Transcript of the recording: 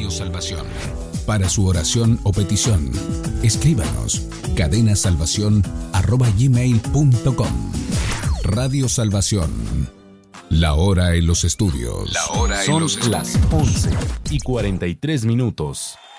Radio Salvación. Para su oración o petición, escríbanos cadenasalvacion@gmail.com. Radio Salvación. La hora en los estudios. Son las 11:43.